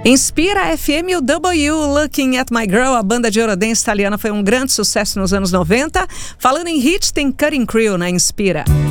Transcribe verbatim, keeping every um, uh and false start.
Inspira F M U W, Looking at My Girl, a banda de Eurodance italiana foi um grande sucesso nos anos noventa. Falando em hit, tem Cutting Crew na Inspira.